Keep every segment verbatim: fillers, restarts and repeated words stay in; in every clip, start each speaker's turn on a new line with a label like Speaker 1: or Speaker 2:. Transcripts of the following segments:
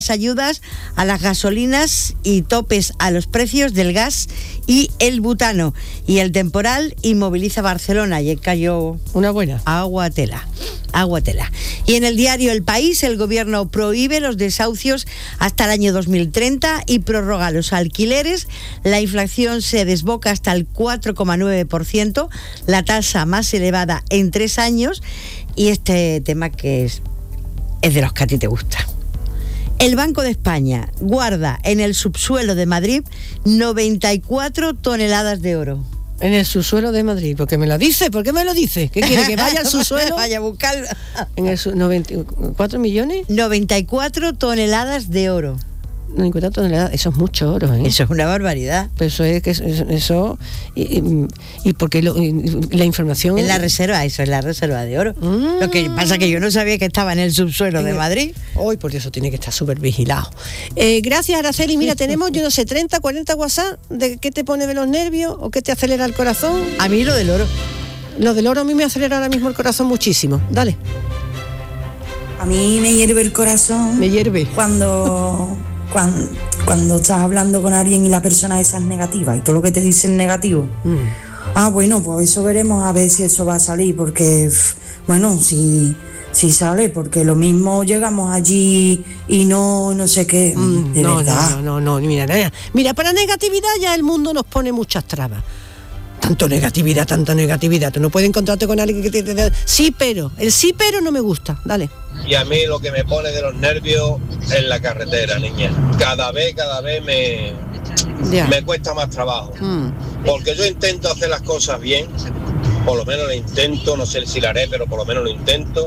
Speaker 1: ayudas a las gasolinas y topes a los precios del gas y el butano. Y el temporal inmoviliza Barcelona. Y cayó
Speaker 2: una buena
Speaker 1: aguatela. Aguatela. Y en el diario El País, el gobierno prohíbe los desahucios hasta el año dos mil treinta y prorroga los alquileres. La inflación se desboca hasta el cuatro coma nueve por ciento, la tasa más elevada en tres años. Y este tema que es, es de los que a ti te gusta. El Banco de España guarda en el subsuelo de Madrid noventa y cuatro toneladas de oro.
Speaker 2: En el subsuelo de Madrid, porque me lo dice, ¿por qué me lo dice? ¿Qué quiere, que vaya al subsuelo?
Speaker 1: Vaya a buscarlo.
Speaker 2: En el su, noventa y cuatro millones.
Speaker 1: noventa y cuatro toneladas de oro.
Speaker 2: noventa y cuatro toneladas, eso es mucho oro, ¿eh?
Speaker 1: Eso es una barbaridad.
Speaker 2: Pero eso es que eso, eso y, y, y porque lo, y la información
Speaker 1: en la reserva, eso es la reserva de oro. Mm. Lo que pasa es que yo no sabía que estaba en el subsuelo en de el, Madrid.
Speaker 2: Hoy por eso tiene que estar súper vigilado. Eh, gracias, Araceli. Mira, tenemos, yo no sé, treinta, cuarenta WhatsApp de qué te pone de los nervios o qué te acelera el corazón.
Speaker 1: A mí lo del oro.
Speaker 2: Lo del oro a mí me acelera ahora mismo el corazón muchísimo. Dale.
Speaker 3: A mí me hierve el corazón.
Speaker 2: Me hierve.
Speaker 3: Cuando... Cuando, cuando estás hablando con alguien y la persona esa es negativa y todo lo que te dice es negativo. Mm. Ah, bueno, pues eso veremos a ver si eso va a salir, porque, bueno, si, si sale, porque lo mismo llegamos allí y no, no sé qué,
Speaker 2: mm,
Speaker 3: de
Speaker 2: no,
Speaker 3: verdad.
Speaker 2: No, no, no, mira, mira, mira, para negatividad ya el mundo nos pone muchas trabas. Tanto negatividad, tanta negatividad. Tú no puedes encontrarte con alguien que te, te, te... Sí, pero. El sí, pero no me gusta. Dale.
Speaker 4: Y a mí lo que me pone de los nervios es la carretera, niña. Cada vez, cada vez me, me cuesta más trabajo. Mm. Porque yo intento hacer las cosas bien. Por lo menos lo intento. No sé si lo haré, pero por lo menos lo intento.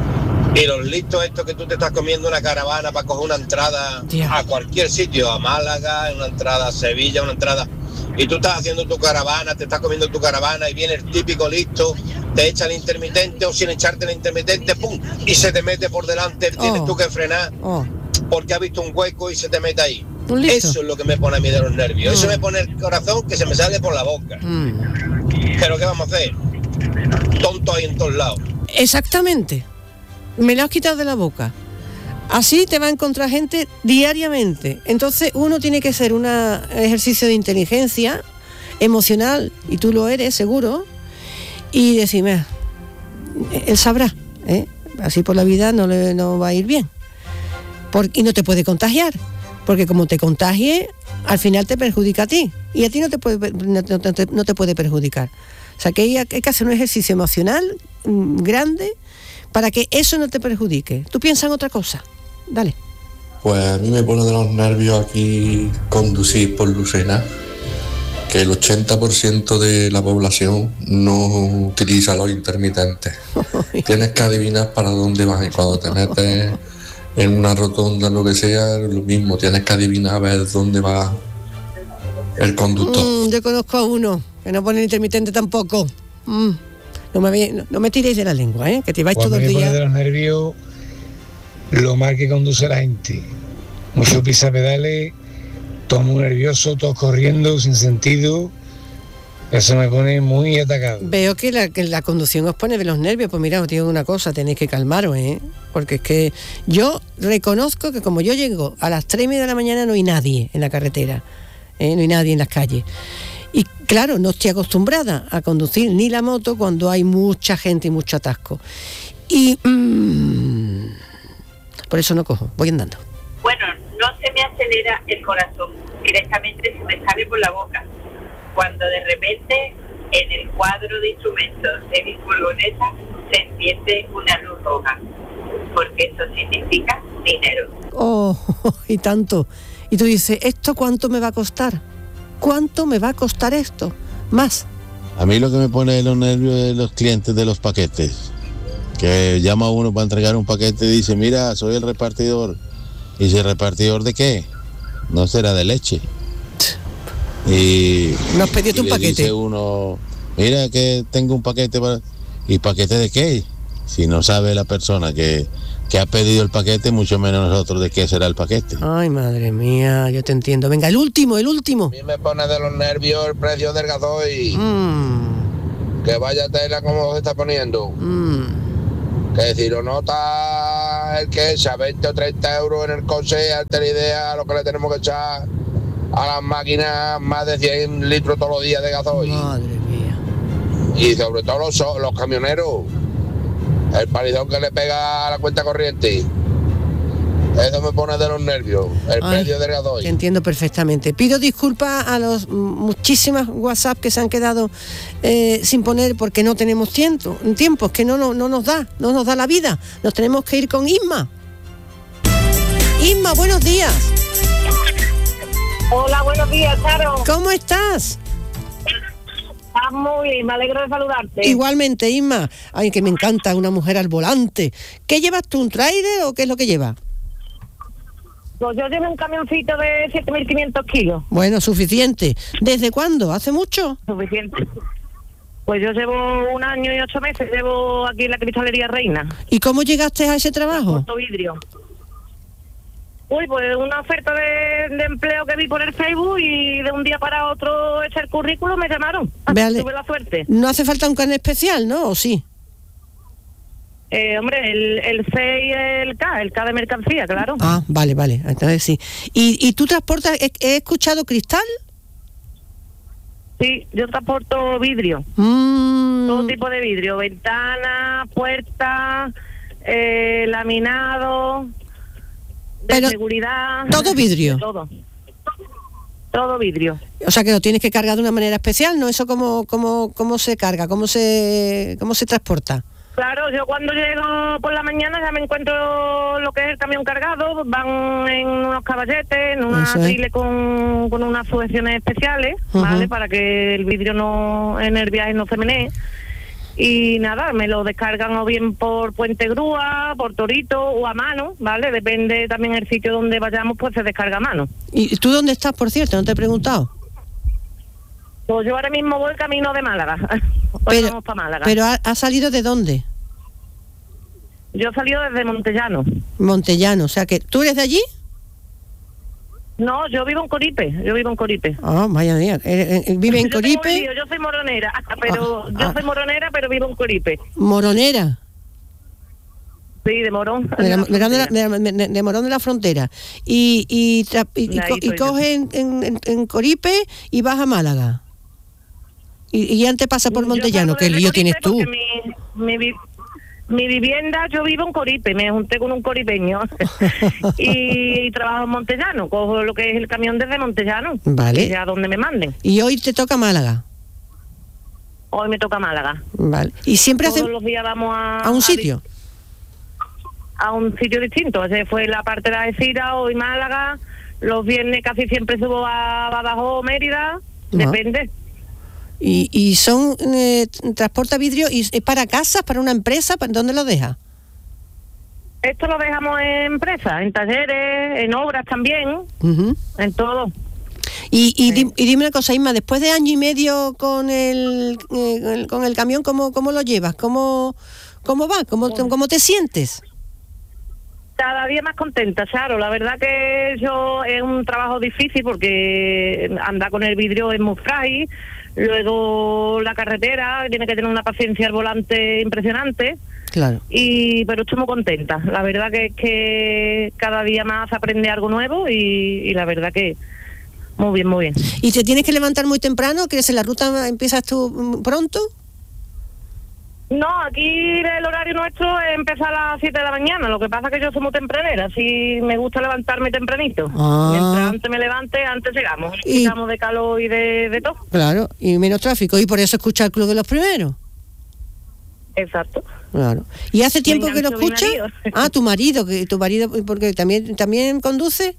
Speaker 4: Y los listos estos que tú te estás comiendo una caravana para coger una entrada yeah. a cualquier sitio. A Málaga, una entrada a Sevilla, una entrada... Y tú estás haciendo tu caravana, te estás comiendo tu caravana y viene el típico listo, te echa el intermitente o sin echarte el intermitente, ¡pum! Y se te mete por delante, oh. tienes tú que frenar oh. porque ha visto un hueco y se te mete ahí. Eso es lo que me pone a mí de los nervios. Mm. Eso me pone el corazón que se me sale por la boca. Mm. Pero ¿qué vamos a hacer? Tonto ahí en todos lados.
Speaker 2: Exactamente. Me lo has quitado de la boca. Así te va a encontrar gente diariamente. Entonces uno tiene que hacer un ejercicio de inteligencia emocional, y tú lo eres, seguro, y decirme, él sabrá, ¿eh? Así por la vida no le no va a ir bien. Por, y no te puede contagiar, porque como te contagie, al final te perjudica a ti, y a ti no te puede, no, no, te, no te puede perjudicar. O sea que hay, hay que hacer un ejercicio emocional mmm, grande para que eso no te perjudique. Tú piensas en otra cosa. Dale.
Speaker 5: Pues a mí me pone de los nervios aquí conducir por Lucena, que el ochenta por ciento de la población no utiliza los intermitentes. Tienes que adivinar para dónde vas, y cuando te metes en una rotonda, lo que sea, lo mismo, tienes que adivinar a ver dónde va el conductor.
Speaker 2: Mm, yo conozco a uno que no pone el intermitente tampoco. Mm. No me, no, no me tiréis de la lengua, ¿eh? Que te vais todo el día.
Speaker 6: Me pone de los nervios lo mal que conduce la gente. Muchos pisapedales, todos muy nerviosos, todos corriendo sin sentido. Eso me pone muy atacado.
Speaker 2: Veo que la, que la conducción os pone de los nervios. Pues mira, os digo una cosa, tenéis que calmaros, ¿eh? Porque es que yo reconozco que como yo llego a las tres y media de la mañana no hay nadie en la carretera, ¿eh? No hay nadie en las calles. Y claro, no estoy acostumbrada a conducir ni la moto cuando hay mucha gente y mucho atasco. Y mmm, por eso no cojo, voy andando.
Speaker 7: Bueno, no se me acelera el corazón, directamente se me sale por la boca. Cuando de repente en el cuadro de instrumentos de mi furgoneta se enciende una luz roja, porque eso significa dinero.
Speaker 2: Oh, y tanto. Y tú dices, ¿esto cuánto me va a costar? ¿Cuánto me va a costar esto? Más.
Speaker 8: A mí lo que me pone de los nervios es los clientes de los paquetes. Que llama a uno para entregar un paquete y dice, mira, soy el repartidor. ¿Y si el repartidor de qué? No será de leche. Y
Speaker 2: nos pediste un paquete.
Speaker 8: Dice uno, mira que tengo un paquete para... ¿Y paquete de qué? Si no sabe la persona que, que ha pedido el paquete, mucho menos nosotros de qué será el paquete.
Speaker 2: Ay, madre mía, yo te entiendo. Venga, el último, el último.
Speaker 4: A mí me pone de los nervios el precio del gasoil. Mm. Que vaya tela como se está poniendo. Mm. Que si lo nota
Speaker 9: el que echa veinte o treinta euros en el coche, hazte la idea lo que le tenemos que echar a las máquinas, más de cien litros todos los días de gasoil.
Speaker 2: Madre mía.
Speaker 9: Y sobre todo los, los camioneros, el palizón que le pega a la cuenta corriente. Eso me pone de los nervios, el
Speaker 2: Ay,
Speaker 9: precio del gasoil.
Speaker 2: te entiendo perfectamente. Pido disculpas a los muchísimas WhatsApp que se han quedado eh, sin poner porque no tenemos tiempo, tiempo, es que no, no, no nos da, no nos da la vida. Nos tenemos que ir con Isma. Isma, buenos días.
Speaker 10: Hola, buenos días, Charo.
Speaker 2: ¿Cómo estás?
Speaker 10: Ah, muy bien, me alegro de saludarte.
Speaker 2: Igualmente, Isma. Ay, que me encanta una mujer al volante. ¿Qué llevas tú, un tráiler o qué es lo que llevas?
Speaker 10: Pues yo llevo un camioncito de siete mil quinientos kilos.
Speaker 2: Bueno, suficiente. ¿Desde cuándo? ¿Hace mucho?
Speaker 10: Suficiente. Pues yo llevo un año y ocho meses, llevo aquí en la Cristalería Reina.
Speaker 2: ¿Y cómo llegaste a ese trabajo?
Speaker 10: Puerto Vidrio. Uy, pues una oferta de, de empleo que vi por el Facebook y de un día para otro eché el currículum, me llamaron.
Speaker 2: Vale.
Speaker 10: Tuve la suerte.
Speaker 2: No hace falta un carnet especial, ¿no? ¿O sí?
Speaker 10: Eh, hombre, el, el C y el K, el K de mercancía, claro.
Speaker 2: Ah, vale, vale, entonces sí. ¿Y, y tú transportas, he, he escuchado cristal?
Speaker 10: Sí, yo transporto vidrio.
Speaker 2: Mm.
Speaker 10: Todo tipo de vidrio, ventanas, puertas, eh, laminado, de
Speaker 2: Pero
Speaker 10: seguridad.
Speaker 2: ¿todo vidrio?
Speaker 10: Todo. Todo vidrio.
Speaker 2: O sea que lo tienes que cargar de una manera especial, ¿no? Eso cómo, cómo, cómo se carga, cómo se, cómo se transporta.
Speaker 10: Claro, yo cuando llego por la mañana ya me encuentro lo que es el camión cargado, van en unos caballetes, en una
Speaker 2: Eso es.
Speaker 10: trile con, con unas sujeciones especiales,
Speaker 2: Ujú.
Speaker 10: ¿vale? Para que el vidrio no en el viaje no se menee. Y nada, me lo descargan o bien por puente grúa, por torito o a mano, ¿vale? Depende también el sitio donde vayamos, pues se descarga a mano.
Speaker 2: ¿Y tú dónde estás, por cierto? No te he preguntado.
Speaker 10: Pues yo ahora mismo voy camino de Málaga. Hoy
Speaker 2: Pero,
Speaker 10: vamos para Málaga.
Speaker 2: pero ha, ha salido de dónde?
Speaker 10: Yo he salido desde Montellano.
Speaker 2: Montellano, o sea que tú eres de allí.
Speaker 10: No, yo vivo en Coripe, yo vivo en Coripe.
Speaker 2: Ah, vaya día. Eh, eh, Vive en
Speaker 10: Yo tengo un
Speaker 2: Coripe,
Speaker 10: lío, yo soy moronera, pero
Speaker 2: Ah,
Speaker 10: yo
Speaker 2: ah.
Speaker 10: soy moronera, pero vivo en Coripe.
Speaker 2: moronera.
Speaker 10: Sí, de Morón.
Speaker 2: De, la- de la- de la- de la- de- de Morón de la Frontera. Y, y, tra- y, y
Speaker 10: Ahí
Speaker 2: co- y
Speaker 10: estoy yo.
Speaker 2: coges en, en, en- en Coripe y vas a Málaga. Y, y antes pasa por
Speaker 10: Yo
Speaker 2: Montellano,
Speaker 10: salgo
Speaker 2: que
Speaker 10: desde
Speaker 2: lío
Speaker 10: Coripe
Speaker 2: tienes tú.
Speaker 10: porque Mi, mi, vi- mi vivienda, yo vivo en Coripe, me junté con un coripeño y, y trabajo en Montellano, cojo lo que es el camión desde Montellano,
Speaker 2: Vale.
Speaker 10: y ya donde me manden.
Speaker 2: Y hoy te toca Málaga.
Speaker 10: Hoy me toca Málaga.
Speaker 2: Vale. Y siempre
Speaker 10: Todos
Speaker 2: hacen
Speaker 10: los días vamos a,
Speaker 2: a un sitio.
Speaker 10: a un sitio distinto. Ese fue la parte de Algeciras, hoy Málaga. Los viernes casi siempre subo a Badajoz, Mérida, depende.
Speaker 2: Y, y son eh, transporta vidrio y es para casas, para una empresa, ¿para dónde lo deja?
Speaker 10: Esto lo dejamos en empresas, en talleres, en obras también,
Speaker 2: Ujú.
Speaker 10: en todo.
Speaker 2: Y, y, di- y dime una cosa, Isma, después de año y medio con el, eh, el- con el camión, ¿cómo, cómo lo llevas? ¿Cómo, cómo va? ¿Cómo, te- ¿Cómo te sientes?
Speaker 10: Cada día más contenta, Charo. La verdad que yo es un trabajo difícil porque andar con el vidrio es muy frágil. Luego la carretera, tiene que tener una paciencia al volante impresionante.
Speaker 2: Claro.
Speaker 10: Y pero estoy muy contenta. La verdad que es que cada día más aprende algo nuevo y, y la verdad que muy bien, muy bien.
Speaker 2: ¿Y te tienes que levantar muy temprano? ¿Que en la ruta empiezas tú mm, pronto?
Speaker 10: No, aquí el horario nuestro es empezar a las siete de la mañana. Lo que pasa es que yo soy muy tempranera. Sí, me gusta levantarme tempranito.
Speaker 2: Ah.
Speaker 10: Mientras antes me levante, antes llegamos.
Speaker 2: Y-
Speaker 10: Estamos de calor y de, de todo.
Speaker 2: Claro, y menos tráfico. Y por eso escucha el Club de los Primeros.
Speaker 10: Exacto.
Speaker 2: Claro. ¿Y hace tiempo que lo
Speaker 10: engancho mi
Speaker 2: escucha?
Speaker 10: marido.
Speaker 2: Ah, tu marido, que tu marido, porque también también conduce.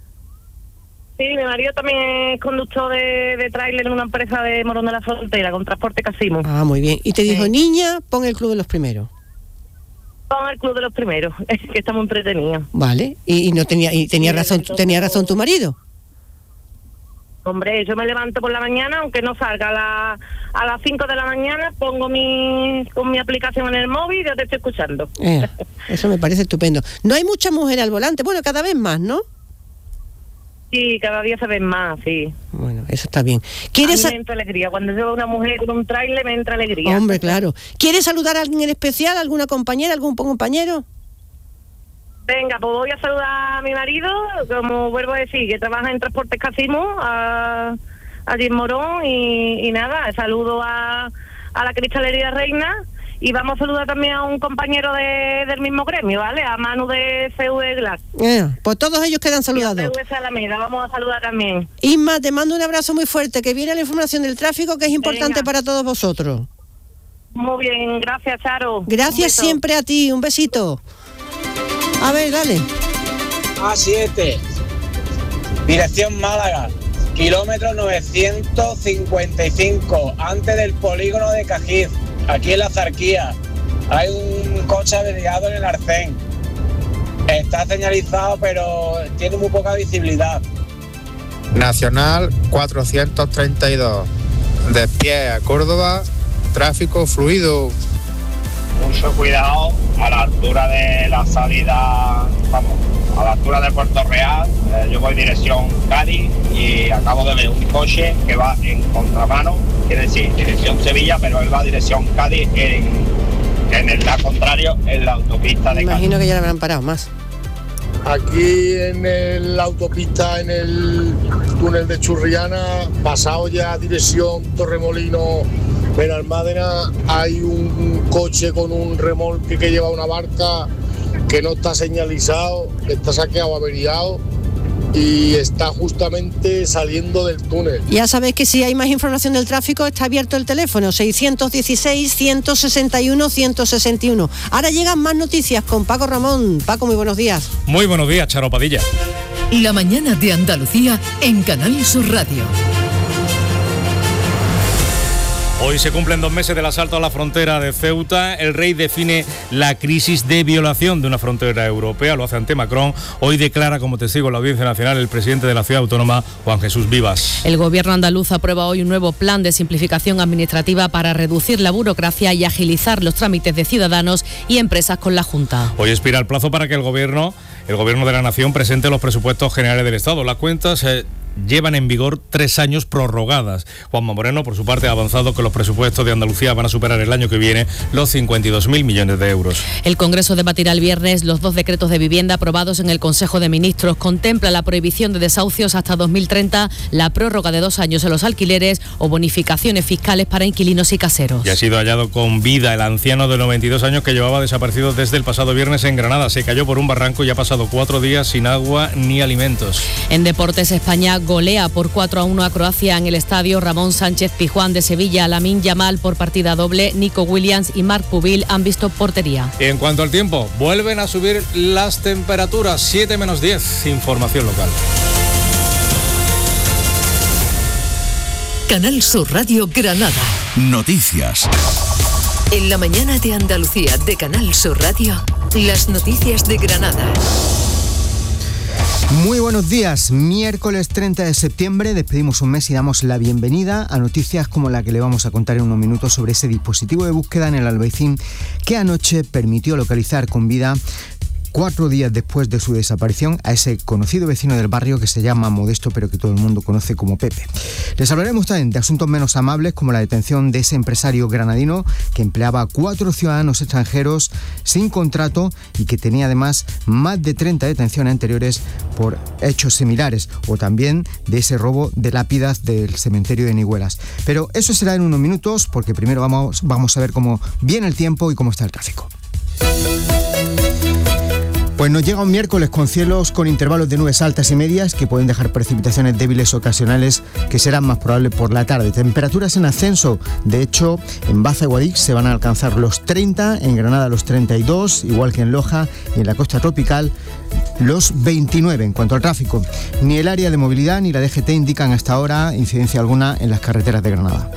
Speaker 10: Sí, mi marido también es conductor de, de tráiler en una empresa de Morón de la Frontera, con transporte Casimo.
Speaker 2: Ah, muy bien. Y te dijo,
Speaker 10: Sí.
Speaker 2: niña, pon el Club de los Primeros.
Speaker 10: Con el club de los primeros, que estamos entretenidos.
Speaker 2: Vale. Y, y no tenía y tenía
Speaker 10: Sí,
Speaker 2: razón,
Speaker 10: entonces-
Speaker 2: tenía razón tu marido.
Speaker 10: Hombre, yo me levanto por la mañana, aunque no salga a, la- a las cinco de la mañana, pongo mi con mi aplicación en el móvil y ya te estoy escuchando.
Speaker 2: Eh, eso me parece estupendo. No hay mucha mujer al volante, bueno, cada vez más, ¿no?
Speaker 10: Sí, cada día se ven más, sí.
Speaker 2: Bueno, eso está bien.
Speaker 10: A mí
Speaker 2: ¿Quieres
Speaker 10: me
Speaker 2: sa-
Speaker 10: entra alegría. Cuando yo veo una mujer con un tráiler me entra alegría.
Speaker 2: Hombre, claro. ¿Quieres saludar a alguien en especial, alguna compañera, algún compañero?
Speaker 10: Venga, pues voy a saludar a mi marido, como vuelvo a decir, que trabaja en Transportes Casimo, a, allí en Morón, y, y nada, saludo a, a la Cristalería Reina, y vamos a saludar también a un compañero de, del mismo gremio, ¿vale? A Manu de C V Glass.
Speaker 2: Eh, pues todos ellos quedan saludados.
Speaker 10: C V Alameda, vamos a saludar también.
Speaker 2: Isma, te mando un abrazo muy fuerte, que viene la información del tráfico, que es importante
Speaker 10: Venga.
Speaker 2: para todos vosotros.
Speaker 10: Muy bien, gracias, Charo.
Speaker 2: Gracias siempre a ti, un besito. A ver, dale.
Speaker 11: A siete, dirección Málaga, kilómetro novecientos cincuenta y cinco, antes del polígono de Cajiz, aquí en la Zarquía. Hay un coche averiado en el arcén. Está señalizado, pero tiene muy poca visibilidad.
Speaker 12: Nacional cuatrocientos treinta y dos, de pie a Córdoba, tráfico fluido.
Speaker 13: Mucho cuidado a la altura de la salida, vamos, a la altura de Puerto Real. Eh, yo voy dirección Cádiz y acabo de ver un coche que va en contramano, quiere decir dirección Sevilla, pero él va a dirección Cádiz en, en el lado contrario, en la autopista de Cádiz.
Speaker 2: Imagino que ya le habrán parado más.
Speaker 14: Aquí en el, la autopista, en el túnel de Churriana, pasado ya dirección Torremolino, Benalmádena, hay un coche con un remolque que lleva una barca que no está señalizado, que está saqueado, averiado y está justamente saliendo del túnel.
Speaker 2: Ya sabéis que si hay más información del tráfico está abierto el teléfono seiscientos dieciséis, ciento sesenta y uno, ciento sesenta y uno. Ahora llegan más noticias con Paco Ramón. Paco, muy buenos días.
Speaker 15: Muy buenos días, Charo Padilla.
Speaker 16: La mañana de Andalucía en Canal Sur Radio.
Speaker 15: Hoy se cumplen dos meses del asalto a la frontera de Ceuta. El rey define la crisis de violación de una frontera europea, lo hace ante Macron. Hoy declara como testigo en la Audiencia Nacional el presidente de la ciudad autónoma, Juan Jesús Vivas.
Speaker 17: El gobierno andaluz aprueba hoy un nuevo plan de simplificación administrativa para reducir la burocracia y agilizar los trámites de ciudadanos y empresas con la Junta.
Speaker 15: Hoy expira el plazo para que el gobierno, el gobierno de la nación presente los presupuestos generales del Estado. Las cuentas eh, llevan en vigor tres años prorrogadas. Juanma Moreno, por su parte, ha avanzado que los presupuestos de Andalucía van a superar el año que viene los cincuenta y dos mil millones de euros.
Speaker 17: El Congreso debatirá el viernes los dos decretos de vivienda aprobados en el Consejo de Ministros. Contempla la prohibición de desahucios hasta dos mil treinta, la prórroga de dos años en los alquileres o bonificaciones fiscales para inquilinos y caseros.
Speaker 15: Y ha sido hallado con vida el anciano de noventa y dos años que llevaba desaparecido desde el pasado viernes en Granada. Se cayó por un barranco y ha pasado cuatro días sin agua ni alimentos.
Speaker 17: En deportes, España golea por cuatro a uno a Croacia en el estadio Ramón Sánchez Pizjuán de Sevilla. Lamine Yamal por partida doble, Nico Williams y Marc Pubil han visto portería.
Speaker 15: En cuanto al tiempo, vuelven a subir las temperaturas, siete menos diez, información local.
Speaker 16: Canal Sur Radio Granada.
Speaker 18: Noticias.
Speaker 16: En la mañana de Andalucía de Canal Sur Radio, las noticias de Granada.
Speaker 19: Muy buenos días, miércoles treinta de septiembre, despedimos un mes y damos la bienvenida a noticias como la que le vamos a contar en unos minutos sobre ese dispositivo de búsqueda en el Albaicín que anoche permitió localizar con vida, cuatro días después de su desaparición, a ese conocido vecino del barrio que se llama Modesto, pero que todo el mundo conoce como Pepe. Les hablaremos también de asuntos menos amables, como la detención de ese empresario granadino que empleaba a cuatro ciudadanos extranjeros sin contrato y que tenía además más de treinta detenciones anteriores por hechos similares, o también de ese robo de lápidas del cementerio de Nihuelas. Pero eso será en unos minutos, porque primero vamos, vamos a ver cómo viene el tiempo y cómo está el tráfico. Pues nos llega un miércoles con cielos con intervalos de nubes altas y medias que pueden dejar precipitaciones débiles ocasionales que serán más probables por la tarde. Temperaturas en ascenso. De hecho, en Baza y Guadix se van a alcanzar los treinta, en Granada los treinta y dos, igual que en Loja, y en la costa tropical los veintinueve. En cuanto al tráfico, ni el área de movilidad ni la D G T indican hasta ahora incidencia alguna en las carreteras de Granada.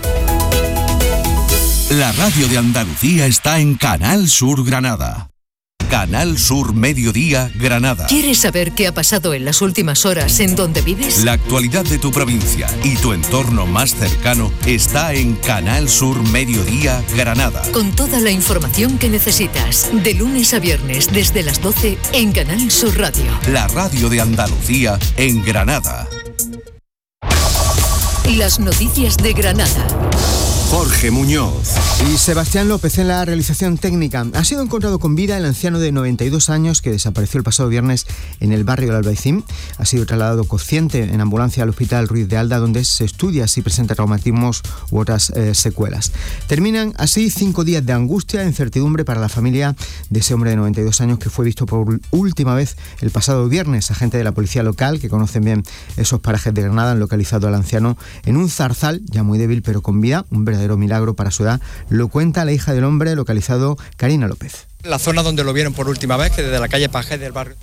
Speaker 18: La radio de Andalucía está en Canal Sur Granada. Canal Sur Mediodía Granada.
Speaker 16: ¿Quieres saber qué ha pasado en las últimas horas en donde vives?
Speaker 18: La actualidad de tu provincia y tu entorno más cercano está en Canal Sur Mediodía Granada.
Speaker 16: Con toda la información que necesitas, de lunes a viernes desde las doce en Canal Sur Radio.
Speaker 18: La radio de Andalucía en Granada.
Speaker 16: Las noticias de Granada.
Speaker 18: Jorge Muñoz.
Speaker 19: Y Sebastián López en la realización técnica. Ha sido encontrado con vida el anciano de noventa y dos años que desapareció el pasado viernes en el barrio del Albaicín. Ha sido trasladado consciente en ambulancia al Hospital Ruiz de Alda, donde se estudia si presenta traumatismos u otras eh, secuelas. Terminan así cinco días de angustia e incertidumbre para la familia de ese hombre de noventa y dos años que fue visto por última vez el pasado viernes. Agentes de la policía local, que conocen bien esos parajes de Granada, han localizado al anciano en un zarzal, ya muy débil pero con vida, un verdadero milagro para su edad. Lo cuenta la hija del hombre localizado, Karina López.
Speaker 20: La zona donde lo vieron por última vez, que desde la calle Pajes del barrio.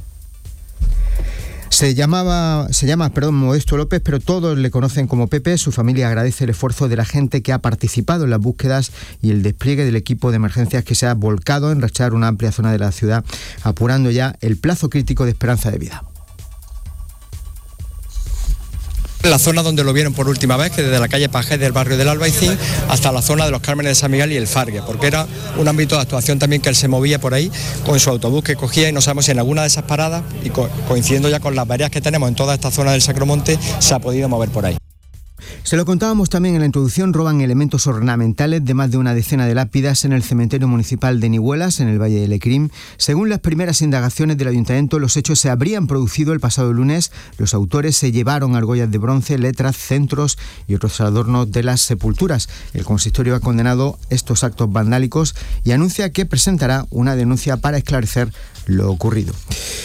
Speaker 19: Se llamaba, se llama, perdón, Modesto López, pero todos le conocen como Pepe. Su familia agradece el esfuerzo de la gente que ha participado en las búsquedas y el despliegue del equipo de emergencias que se ha volcado en rastrear una amplia zona de la ciudad, apurando ya el plazo crítico de esperanza de vida.
Speaker 20: La zona donde lo vieron por última vez, que desde la calle Pajes del barrio del Albaicín hasta la zona de los Cármenes de San Miguel y el Fargue, porque era un ámbito de actuación también que él se movía por ahí con su autobús que cogía, y no sabemos si en alguna de esas paradas, y co- coincidiendo ya con las varias que tenemos en toda esta zona del Sacromonte, se ha podido mover por ahí.
Speaker 19: Se lo contábamos también en la introducción, roban elementos ornamentales de más de una decena de lápidas en el cementerio municipal de Nihuelas, en el Valle de Lecrín. Según las primeras indagaciones del ayuntamiento, los hechos se habrían producido el pasado lunes. Los autores se llevaron argollas de bronce, letras, centros y otros adornos de las sepulturas. El consistorio ha condenado estos actos vandálicos y anuncia que presentará una denuncia para esclarecer lo ocurrido.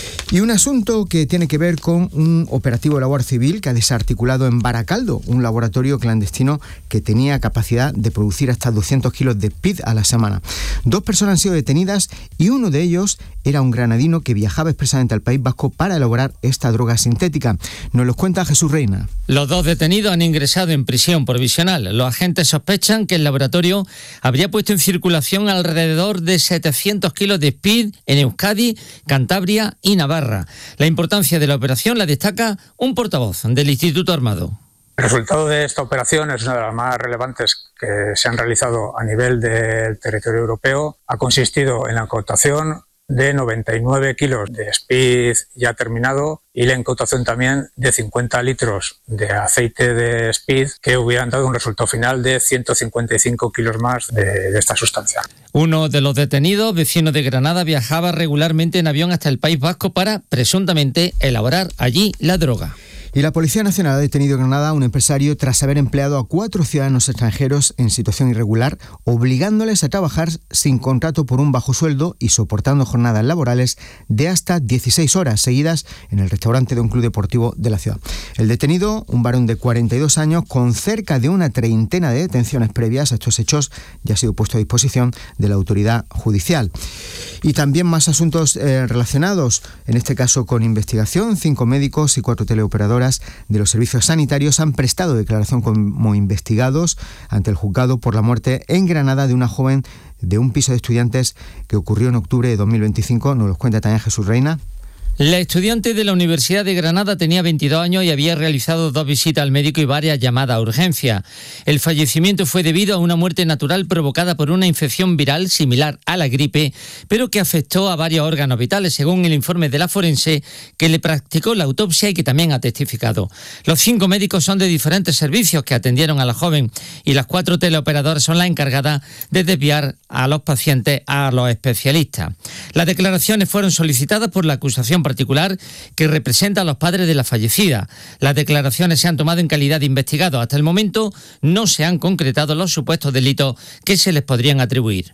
Speaker 19: Y un asunto que tiene que ver con un operativo de la Guardia Civil que ha desarticulado en Baracaldo un laboratorio clandestino que tenía capacidad de producir hasta doscientos kilos de speed a la semana. Dos personas han sido detenidas y uno de ellos era un granadino que viajaba expresamente al País Vasco para elaborar esta droga sintética. Nos lo cuenta Jesús Reina.
Speaker 21: Los dos detenidos han ingresado en prisión provisional. Los agentes sospechan que el laboratorio habría puesto en circulación alrededor de setecientos kilos de speed en Euskadi, Cantabria y Navarra. La importancia de la operación la destaca un portavoz del Instituto Armado.
Speaker 22: El resultado de esta operación es una de las más relevantes que se han realizado a nivel del territorio europeo. Ha consistido en la incautación de noventa y nueve kilos de speed ya terminado y la incautación también de cincuenta litros de aceite de speed que hubieran dado un resultado final de ciento cincuenta y cinco kilos más de, de esta sustancia.
Speaker 21: Uno de los detenidos, vecino de Granada, viajaba regularmente en avión hasta el País Vasco para, presuntamente, elaborar allí la droga.
Speaker 19: Y la Policía Nacional ha detenido en Granada a un empresario tras haber empleado a cuatro ciudadanos extranjeros en situación irregular, obligándoles a trabajar sin contrato por un bajo sueldo y soportando jornadas laborales de hasta dieciséis horas seguidas en el restaurante de un club deportivo de la ciudad. El detenido, un varón de cuarenta y dos años, con cerca de una treintena de detenciones previas a estos hechos, ya ha sido puesto a disposición de la autoridad judicial. Y también más asuntos eh, relacionados, en este caso con investigación. Cinco médicos y cuatro teleoperadoras de los servicios sanitarios han prestado declaración como investigados ante el juzgado por la muerte en Granada de una joven de un piso de estudiantes que ocurrió en octubre de dos mil veinticinco. Nos los cuenta también Jesús Reina.
Speaker 21: La estudiante de la Universidad de Granada tenía veintidós años y había realizado dos visitas al médico y varias llamadas a urgencia. El fallecimiento fue debido a una muerte natural provocada por una infección viral similar a la gripe, pero que afectó a varios órganos vitales, según el informe de la forense que le practicó la autopsia y que también ha testificado. Los cinco médicos son de diferentes servicios que atendieron a la joven y las cuatro teleoperadoras son las encargadas de desviar a los pacientes a los especialistas. Las declaraciones fueron solicitadas por la acusación particular que representa a los padres de la fallecida. Las declaraciones se han tomado en calidad de investigados. Hasta el momento no se han concretado los supuestos delitos que se les podrían atribuir.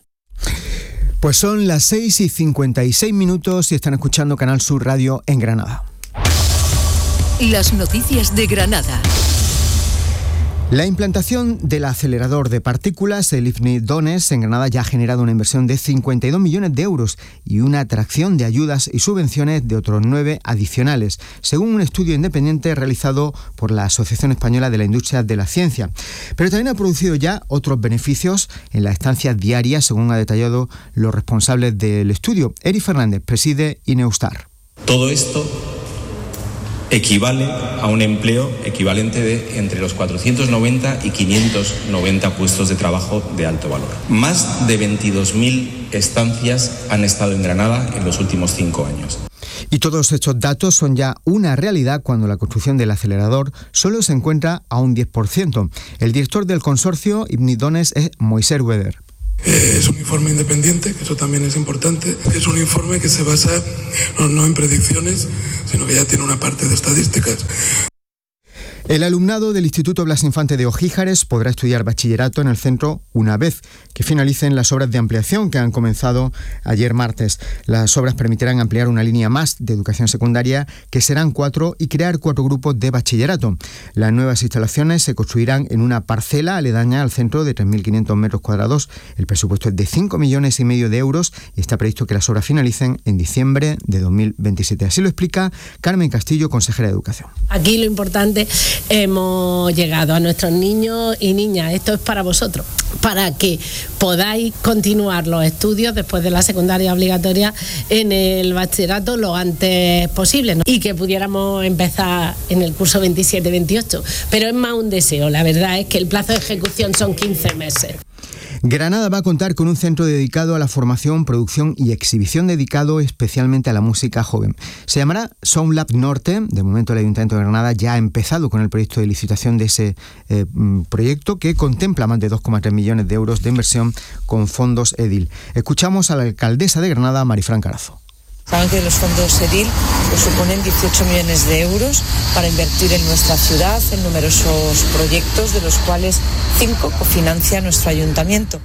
Speaker 19: Pues son las seis y cincuenta y seis minutos y están escuchando Canal Sur Radio en Granada.
Speaker 16: Las noticias de Granada.
Speaker 19: La implantación del acelerador de partículas, el I F N I Dones, en Granada ya ha generado una inversión de cincuenta y dos millones de euros y una atracción de ayudas y subvenciones de otros nueve adicionales, según un estudio independiente realizado por la Asociación Española de la Industria de la Ciencia. Pero también ha producido ya otros beneficios en las estancias diarias, según ha detallado los responsables del estudio. Eri Fernández preside Ineustar.
Speaker 23: Todo esto equivale a un empleo equivalente de entre los cuatrocientos noventa y quinientos noventa puestos de trabajo de alto valor. Más de veintidós mil estancias han estado en Granada en los últimos cinco años.
Speaker 19: Y todos estos datos son ya una realidad cuando la construcción del acelerador solo se encuentra a un diez por ciento. El director del consorcio, Ibnidones, es Moisés Weder.
Speaker 1: Es un informe independiente, que eso también es importante. Es un informe que se basa no, no en predicciones, sino que ya tiene una parte de estadísticas.
Speaker 19: El alumnado del Instituto Blas Infante de Ojíjares podrá estudiar bachillerato en el centro una vez que finalicen las obras de ampliación que han comenzado ayer martes. Las obras permitirán ampliar una línea más de educación secundaria, que serán cuatro, y crear cuatro grupos de bachillerato. Las nuevas instalaciones se construirán en una parcela aledaña al centro de tres mil quinientos metros cuadrados. El presupuesto es de cinco millones y medio de euros y está previsto que las obras finalicen en diciembre de dos mil veintisiete. Así lo explica Carmen Castillo, consejera de Educación.
Speaker 3: Aquí lo importante, hemos llegado a nuestros niños y niñas, esto es para vosotros, para que podáis continuar los estudios después de la secundaria obligatoria en el bachillerato lo antes posible, ¿no? Y que pudiéramos empezar en el curso veintisiete veintiocho, pero es más un deseo, la verdad es que el plazo de ejecución son quince meses.
Speaker 19: Granada va a contar con un centro dedicado a la formación, producción y exhibición dedicado especialmente a la música joven. Se llamará Soundlab Norte. De momento el Ayuntamiento de Granada ya ha empezado con el proyecto de licitación de ese eh, proyecto, que contempla más de dos coma tres millones de euros de inversión con fondos Edil. Escuchamos a la alcaldesa de Granada, Marifran Carazo.
Speaker 5: Saben que los fondos Edil pues, suponen dieciocho millones de euros para invertir en nuestra ciudad en numerosos proyectos, de los cuales cinco cofinancia nuestro ayuntamiento.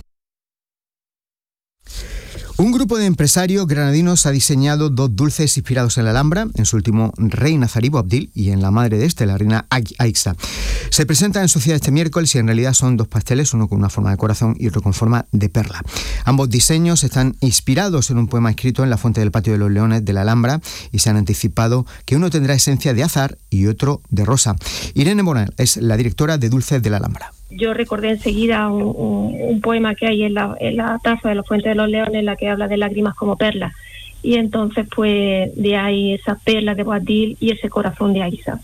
Speaker 19: Un grupo de empresarios granadinos ha diseñado dos dulces inspirados en la Alhambra, en su último rey nazarí Boabdil y en la madre de este, la reina Aixa. Se presentan en sociedad este miércoles y en realidad son dos pasteles, uno con una forma de corazón y otro con forma de perla. Ambos diseños están inspirados en un poema escrito en la fuente del Patio de los Leones de la Alhambra y se han anticipado que uno tendrá esencia de azahar y otro de rosa. Irene Morán es la directora de Dulces de la Alhambra.
Speaker 24: Yo recordé enseguida un, un, un poema que hay en la, en la taza de la Fuente de los Leones, en la que habla de lágrimas como perlas. Y entonces, pues, de ahí esas perlas de Boabdil y ese corazón de Aixa.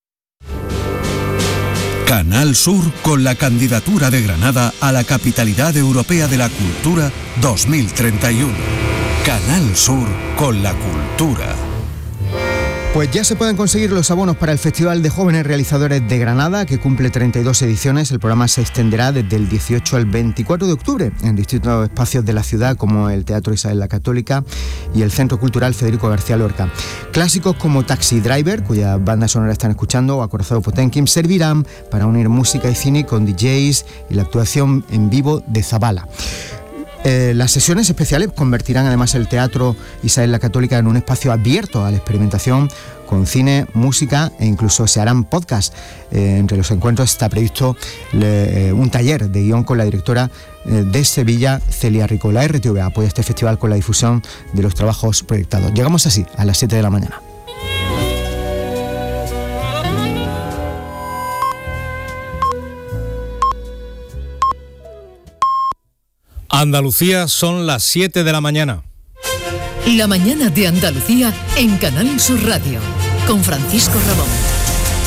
Speaker 18: Canal Sur con la candidatura de Granada a la Capitalidad Europea de la Cultura dos mil treinta y uno. Canal Sur con la cultura.
Speaker 19: Pues ya se pueden conseguir los abonos para el Festival de Jóvenes Realizadores de Granada, que cumple treinta y dos ediciones. El programa se extenderá desde el dieciocho al veinticuatro de octubre en distintos espacios de la ciudad, como el Teatro Isabel la Católica y el Centro Cultural Federico García Lorca. Clásicos como Taxi Driver, cuya banda sonora están escuchando, o Acorazado Potemkin, servirán para unir música y cine con D Js y la actuación en vivo de Zabala. Eh, las sesiones especiales convertirán además el Teatro Isabel la Católica en un espacio abierto a la experimentación con cine, música e incluso se harán podcasts. Eh, entre los encuentros está previsto le, eh, un taller de guión con la directora eh, de Sevilla, Celia Rico. La R T V A apoya este festival con la difusión de los trabajos proyectados. Llegamos así a las siete de la mañana.
Speaker 15: Andalucía, son las siete de la mañana.
Speaker 16: La mañana de Andalucía en Canal Sur Radio, con Francisco Ramón.